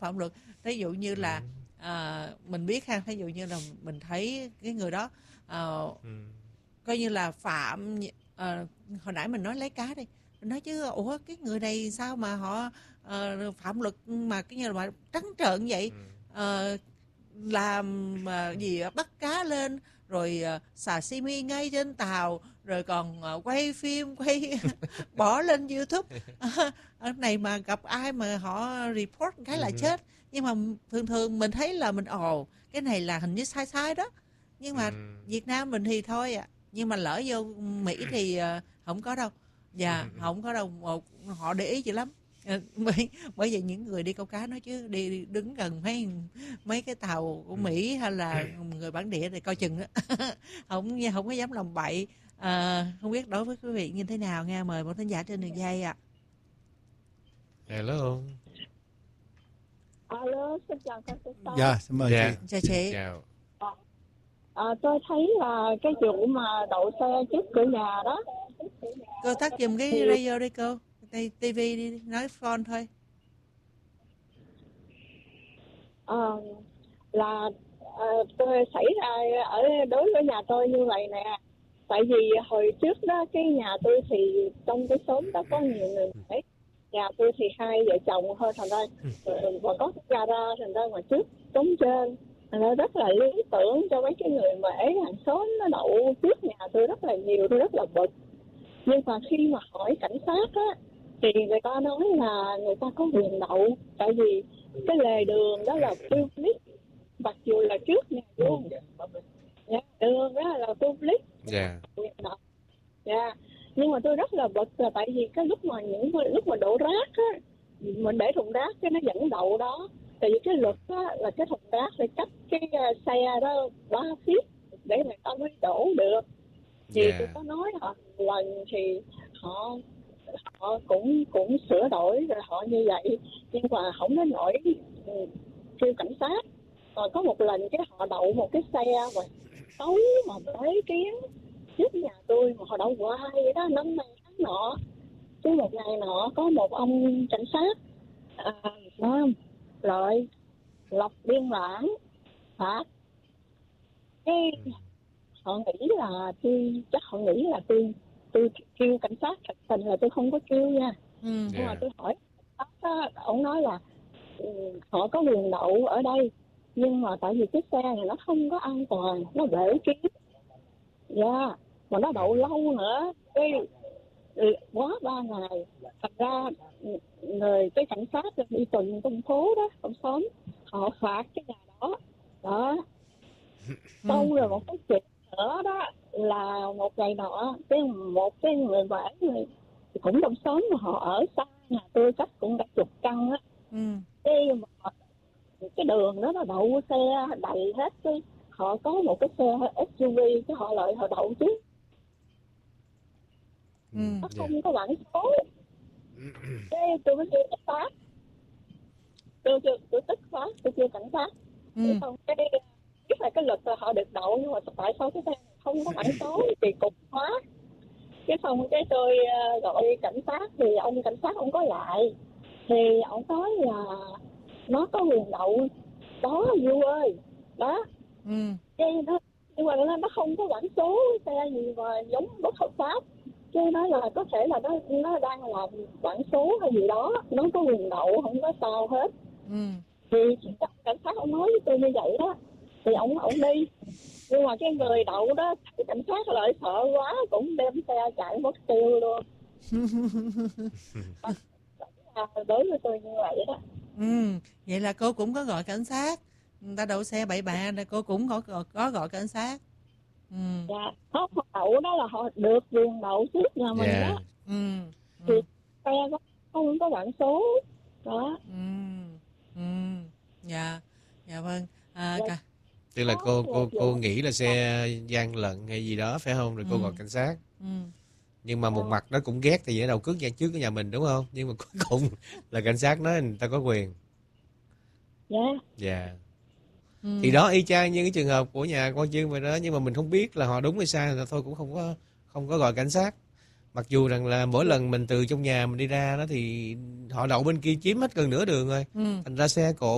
phạm luật. Ví dụ như là mình biết ha, ví dụ như là mình thấy cái người đó coi như là phạm, hồi nãy mình nói lấy cá đi, mình nói chứ ủa cái người này sao mà họ phạm luật mà cái như là trắng trợn vậy. Làm gì bắt cá lên rồi sashimi ngay trên tàu, rồi còn quay phim quay bỏ lên YouTube. Ở này mà gặp ai mà họ report cái là chết. Nhưng mà thường thường mình thấy là mình cái này là hình như sai sai đó, nhưng mà Việt Nam mình thì thôi nhưng mà lỡ vô Mỹ thì không có đâu. Không có đâu, họ để ý dữ lắm. Bởi vì những người đi câu cá nói chứ đi đứng gần mấy cái tàu của Mỹ hay là người bản địa thì coi chừng đó. không có dám làm bậy. Không biết đối với quý vị như thế nào nghe, mời một thính giả trên đường dây ạ. Hello. Alo, xin chào cô Tư. Dạ, xin mời chị. Chào chị. Chào. Tôi thấy là cái vụ mà đậu xe trước cửa nhà đó. Cô tắt giùm cái radio đi cô. TV đi, nói phone thôi. Tôi xảy ra ở đối với nhà tôi như vậy nè. Tại vì hồi trước đó cái nhà tôi thì trong cái xóm đó có nhiều người mễ. Nhà tôi thì hai vợ chồng thôi, thành ra và có cái gara, thành ra mà trước trống trên, thành ra rất là lý tưởng cho mấy cái người mễ hàng xóm nó đậu trước nhà tôi rất là nhiều, tôi rất là bực. Nhưng mà khi mà hỏi cảnh sát á thì người ta nói là người ta có quyền đậu, tại vì cái lề đường đó là public, mặc dù là trước nhà luôn. Đường đó là public. Quyền đậu. Nhưng mà tôi rất là bực là tại vì cái lúc mà đổ rác á, mình để thùng rác cái nó vẫn đậu đó. Tại vì cái luật á là cái thùng rác phải cách cái xe đó 3 feet để người ta mới đổ được. Thì tôi có nói lần thì họ cũng sửa đổi rồi họ như vậy, nhưng mà không đến nỗi kêu cảnh sát. Rồi có một lần cái họ đậu một cái xe mà xấu mà mấy kiến trước nhà tôi, mà họ đậu hoài vậy đó, năm nay tháng nọ. Chứ một ngày nọ có một ông cảnh sát rồi lập biên bản phạt. Cái họ nghĩ là họ nghĩ là tôi kêu cảnh sát, thật tình là tôi không có kêu nha. Nhưng mà tôi hỏi ông nói là họ có quyền đậu ở đây, nhưng mà tại vì cái xe này nó không có an toàn, nó bể kính mà nó đậu lâu nữa, cái quá 3 ngày, thành ra cái cảnh sát đi tuần trong phố đó, trong xóm, họ phạt cái nhà đó. Xong rồi một cái chuyện nữa đó là một ngày nọ một cái người cũng trong xóm mà họ ở xa nhà tôi cách cũng cả 10 căn á. Cái đường đó nó đậu xe đầy hết, cái họ có một cái xe SUV, cái họ lại họ đậu chứ nó không có bản số. Cái tôi mới kêu cảnh sát, tôi tức quá, tôi kêu cảnh sát. Xong cái biết là cái luật là họ được đậu, nhưng mà tại sao cái xe này không có bản số thì cục quá. Cái xong cái tôi gọi cảnh sát thì ông cảnh sát ông có lại thì ông nói là nó có quyền đậu đó Du ơi đó. Cái nó, nhưng mà nó không có bản số xe gì mà giống bất hợp pháp. Cái nói là có thể là nó đang làm bản số hay gì đó, nó có quyền đậu, không có sao hết. Thì cảnh sát ông nói với tôi như vậy đó, thì ông đi. Nhưng mà cái người đậu đó, cảnh sát lại sợ quá cũng đem xe chạy mất tiêu luôn. Đối với tôi như vậy đó. Vậy là cô cũng có gọi cảnh sát. Người ta đậu xe bậy bạ là cô cũng có gọi cảnh sát. Không, họ đậu đó là họ được quyền đậu trước nhà mình đó. Thì xe không có bản số đó. Dạ vâng. Tức là cô nghĩ là xe gian lận hay gì đó phải không? Rồi cô gọi cảnh sát. Nhưng mà một mặt nó cũng ghét thì dễ đầu cước gian trước cái nhà mình đúng không? Nhưng mà cuối cùng là cảnh sát nói người ta có quyền. Thì đó y chang như cái trường hợp của nhà con Dương vậy đó, nhưng mà mình không biết là họ đúng hay sai là thôi cũng không có gọi cảnh sát. Mặc dù rằng là mỗi lần mình từ trong nhà mình đi ra đó thì họ đậu bên kia chiếm hết gần nửa đường rồi. Thành ra xe cộ